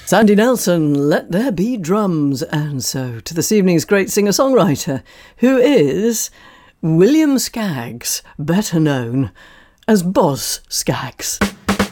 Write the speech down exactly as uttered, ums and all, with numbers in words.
Sandy Nelson, Let There Be Drums. And so to this evening's great singer-songwriter, who is William Skaggs, better known as Boz Skaggs.